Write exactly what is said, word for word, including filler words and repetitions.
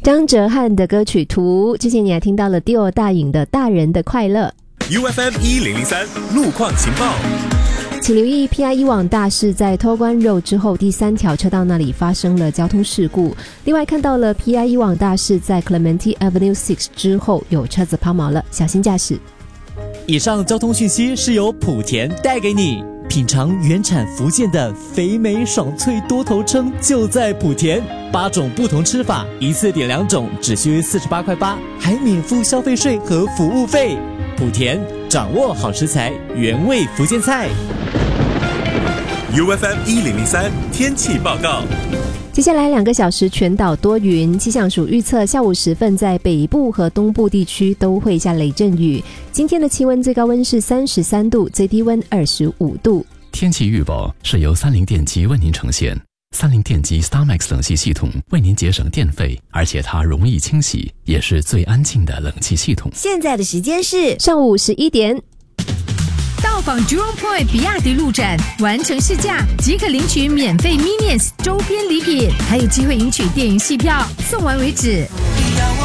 张哲瀚的歌曲《图》，之前你还听到了 Dior 大影的《大人的快乐》。 U F M 一零零三路况情报。 请留意 P I 一网大事在托关 Road 之后第三条车道那里发生了交通事故。另外看到了 P I 一网大事在 Clementi Avenue 六之后有车子抛锚了，小心驾驶。 以上交通讯息是由莆田带给你。品尝原产福建的肥美爽脆多头称就在莆田，八种不同吃法，一次点两种，只需四十八块八，还免付消费税和服务费。莆田掌握好食材，原味福建菜。 U F M 一零零三天气报告。 接下来两个小时全岛多云，气象署预测下午时分在北部和东部地区都会下雷阵雨。今天的气温最高温是三十三度，最低温二十五度。 天气预报是由三菱电机为您呈现。三菱电机 StarMax 冷气系统为您节省电费，而且它容易清洗，也是最安静的冷气系统。 现在的时间是上午十一点。 到访 Jurong Point 比亚迪路展，完成试驾即可领取免费 Minions 周边礼品，还有机会赢取电影戏票，送完为止。